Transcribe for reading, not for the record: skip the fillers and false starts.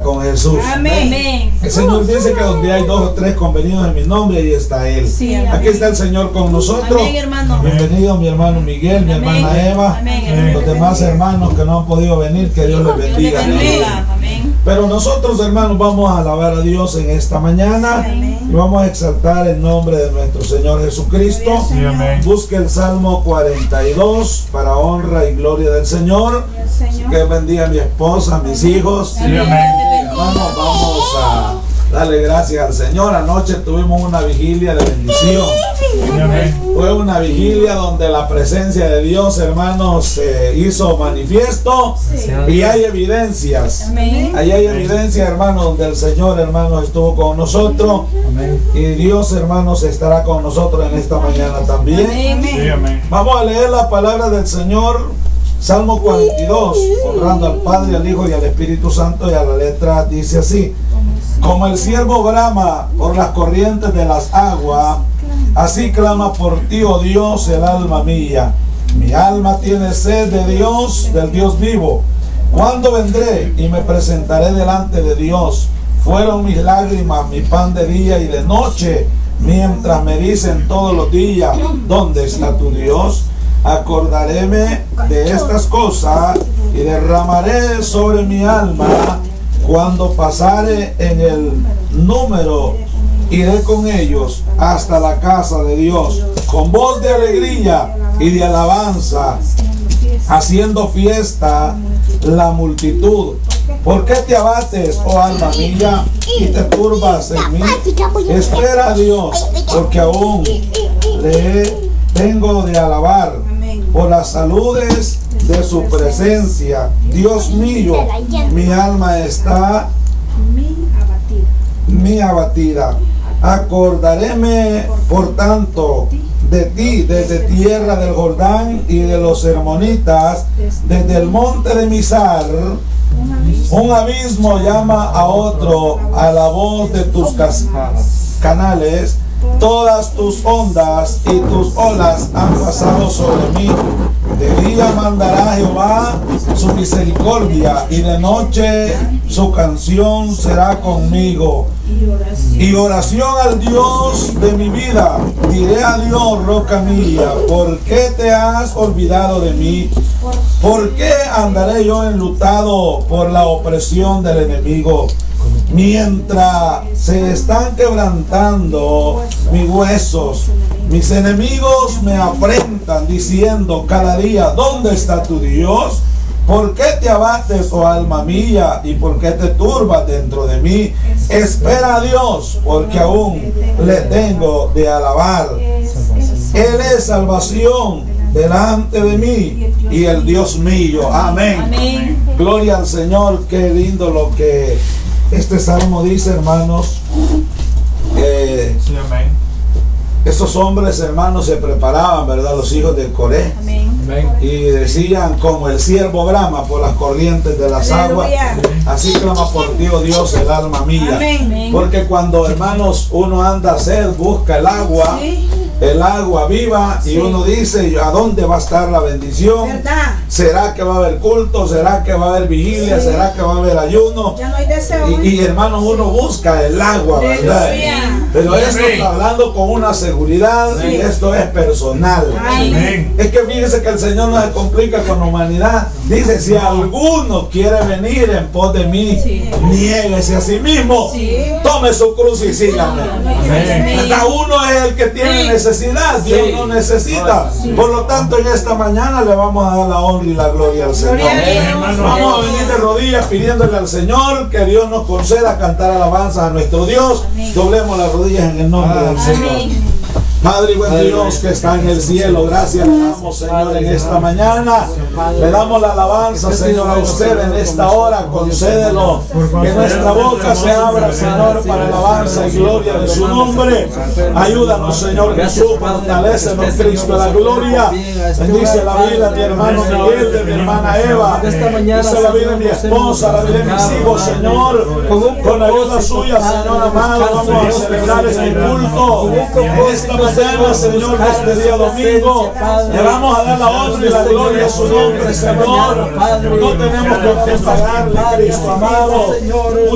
con Jesús. Amén. El Señor dice que donde hay 2 o 3 convenidos en mi nombre, ahí está Él. Sí, aquí está el Señor con nosotros. Amén, hermano. Bienvenido mi hermano Miguel, mi hermana Eva, los demás hermanos que no han podido venir, que Dios les bendiga. Amén. Pero nosotros, hermanos, vamos a alabar a Dios en esta mañana y vamos a exaltar el nombre de nuestro Señor Jesucristo. Busque el Salmo 42 para honra y gloria del Señor. Que bendiga a mi esposa, a mis hijos. Hermanos, vamos a darle gracias al Señor. Anoche tuvimos una vigilia de bendición. Fue una vigilia donde la presencia de Dios, hermanos, se hizo manifiesto y hay evidencias. Ahí hay evidencias, hermanos, donde el Señor, hermanos, estuvo con nosotros. Y Dios, hermanos, estará con nosotros en esta mañana también. Vamos a leer la palabra del Señor. Salmo 42, honrando al Padre, al Hijo y al Espíritu Santo, y a la letra dice así: como el ciervo brama por las corrientes de las aguas, así clama por ti, oh Dios, el alma mía. Mi alma tiene sed de Dios, del Dios vivo. ¿Cuándo vendré y me presentaré delante de Dios? Fueron mis lágrimas mi pan de día y de noche, mientras me dicen todos los días: ¿dónde está tu Dios? Acordaréme de estas cosas y derramaré sobre mi alma. Cuando pasare en el número, iré con ellos hasta la casa de Dios, con voz de alegría y de alabanza, haciendo fiesta la multitud. ¿Por qué te abates, oh alma mía, y te turbas en mí? Espera a Dios, porque aún le tengo de alabar por las saludes de su presencia. Dios mío, mi alma está mi abatida. Acordaréme, por tanto, de ti desde tierra del Jordán y de los hermonitas, desde el monte de Mizar. Un abismo llama a otro a la voz de tus canales. Todas tus ondas y tus olas han pasado sobre mí. De día mandará Jehová su misericordia, y de noche su canción será conmigo. Y oración al Dios de mi vida. Diré a Dios, roca mía, ¿por qué te has olvidado de mí? ¿Por qué andaré yo enlutado por la opresión del enemigo? Mientras se están quebrantando mis huesos, mis enemigos me afrentan diciendo cada día: ¿dónde está tu Dios? ¿Por qué te abates, oh alma mía, y por qué te turbas dentro de mí? Espera a Dios, porque aún le tengo de alabar. Él es salvación delante de mí y el Dios mío. Amén. Gloria al Señor. Qué lindo lo que este salmo dice, hermanos. Estos hombres, hermanos, se preparaban, ¿verdad? Los hijos de Coré. Y decían: como el ciervo brama por las corrientes de las aguas, así clama por ti, oh Dios, el alma mía. Porque cuando, hermanos, uno anda a sed, busca el agua viva, y uno dice: ¿a dónde va a estar la bendición? ¿Será que va a haber culto? ¿Será que va a haber vigilia? ¿Será que va a haber ayuno? Ya no hay deseo. Y hermanos, uno busca el agua, ¿verdad? Pero esto está hablando con una seguridad, y esto es personal. Es que fíjese que el Señor no se complica con la humanidad. Dice: si alguno quiere venir en pos de mí, niéguese a sí mismo, tome su cruz y sígame. Cada uno es el que tiene necesidad. Dios no necesita. Por lo tanto, en esta mañana le vamos a dar la honra y la gloria al Señor. Vamos a venir de rodillas pidiéndole al Señor que Dios nos conceda cantar alabanzas a nuestro Dios. Doblemos las rodillas en el nombre del Señor. Padre y buen Dios que está en el cielo, gracias le damos, Señor, en esta mañana. Le damos la alabanza, Señor, a usted en esta hora. Concédelo, que nuestra boca se abra, Señor, para alabanza y gloria de su nombre. Ayúdanos, Señor Jesús, fortalécenos, Cristo de la gloria. Bendice la vida de mi hermano Miguel, de mi hermana Eva. Bendice la vida de mi esposa, la vida de mis hijos, Señor. Con la ayuda suya, Señor amado, vamos a celebrar este culto. Esta mañana, Señor, este día domingo, le vamos a dar la honra y la gloria a su nombre, Señor. No tenemos con qué pagarle, Cristo amado.